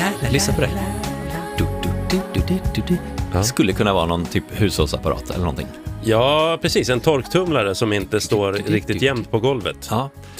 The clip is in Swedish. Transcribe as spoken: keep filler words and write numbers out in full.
Lyssna på det. Du, du, du, du, du, du, du. Det skulle kunna vara någon typ hushållsapparat eller någonting. Ja, precis. En torktumlare som inte står riktigt jämnt på golvet. Ja.